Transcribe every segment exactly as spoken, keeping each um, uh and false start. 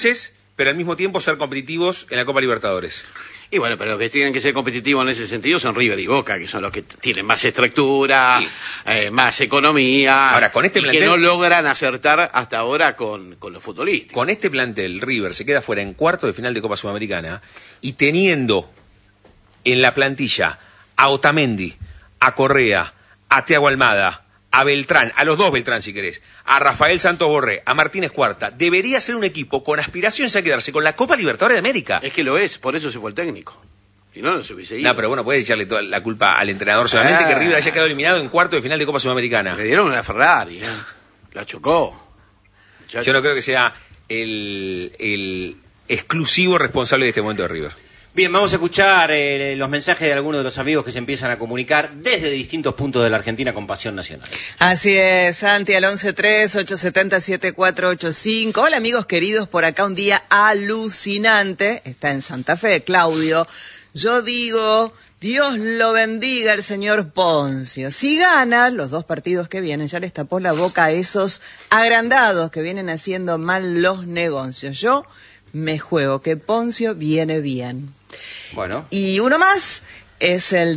pero al mismo tiempo ser competitivos en la Copa Libertadores. Y bueno, pero los que tienen que ser competitivos en ese sentido son River y Boca, que son los que tienen más estructura, sí. eh, más economía, ahora, con este y plantel, que no logran acertar hasta ahora con, con los futbolistas. Con este plantel, River se queda fuera en cuarto de final de Copa Sudamericana y teniendo en la plantilla a Otamendi, a Correa, a Thiago Almada, a Beltrán, a los dos Beltrán si querés, a Rafael Santos Borré, a Martínez Cuarta, debería ser un equipo con aspiraciones a quedarse con la Copa Libertadores de América. Es que lo es, por eso se fue el técnico. Si no, no se hubiese ido. No, pero bueno, puedes echarle toda la culpa al entrenador solamente ah. que River haya quedado eliminado en cuarto de final de Copa Sudamericana. Le dieron una Ferrari, ¿eh? La chocó. Muchacho. Yo no creo que sea el, el exclusivo responsable de este momento de River. Bien, vamos a escuchar eh, los mensajes de algunos de los amigos que se empiezan a comunicar desde distintos puntos de la Argentina con Pasión Nacional. Así es, Santi, al once tres, ocho siete cero, siete cuatro ocho cinco. Hola, amigos queridos, por acá un día alucinante. Está en Santa Fe, Claudio. Yo digo, Dios lo bendiga el señor Poncio. Si gana los dos partidos que vienen, ya les tapó la boca a esos agrandados que vienen haciendo mal los negocios. Yo me juego que Poncio viene bien. Bueno. Y uno más es el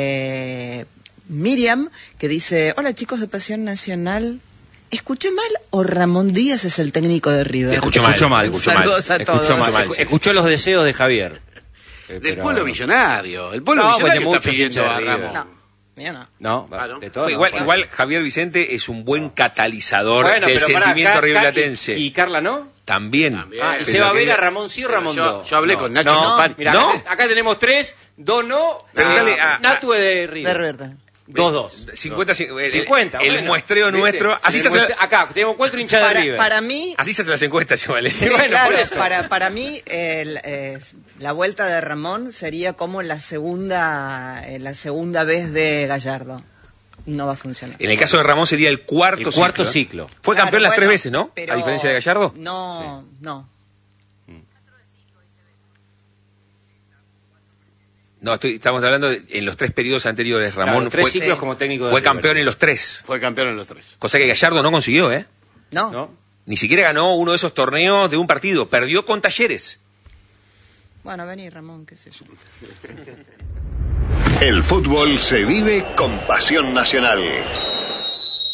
de Miriam, que dice, hola chicos de Pasión Nacional, ¿escuché mal o Ramón Díaz es el técnico de River? Escucho mal, escucho mal, escucho Saludos mal. a todos. Escucho mal, sí. Escuchó los deseos de Javier. Eh, Del pero... pueblo millonario. El pueblo no, millonario pues está pidiendo a Ramón. No. Mío no. No, ah, ¿no? De todo, igual, no, igual Javier Vicente es un buen catalizador bueno, del sentimiento para, rivelatense. ¿Y, ¿Y Carla no? También. También. Ah, ¿y se va a ver a Ramón sí o Ramón yo, no? Yo hablé no. con Nacho. No, Pan. Mirá, ¿No? Acá, acá tenemos tres, dos no, Preguntale a- Natu es de River. De River. Dos, dos. cincuenta, el, cincuenta, el bueno. muestreo ¿Viste? nuestro. Así El se, hace, muestre- Acá tenemos cuatro hinchas de Para, River. para mí, así se hacen las encuestas, igual. sí, bueno, claro, por eso. para, para mí el, eh, la vuelta de Ramón sería como la segunda, eh, la segunda vez de Gallardo. No va a funcionar. En el caso de Ramón sería el cuarto El cuarto ciclo. ciclo. Fue Claro, campeón las bueno, tres veces, ¿no? pero A diferencia de Gallardo. No, no. No, estoy, estamos hablando de, en los tres periodos anteriores. Ramón Claro, tres fue, ciclos como técnico de fue River. campeón en los tres. Fue campeón en los tres. Cosa que Gallardo no consiguió, ¿eh? No. ¿No? Ni siquiera ganó uno de esos torneos de un partido. Perdió con Talleres. Bueno, vení, Ramón, qué sé yo. El fútbol se vive con Pasión Nacional.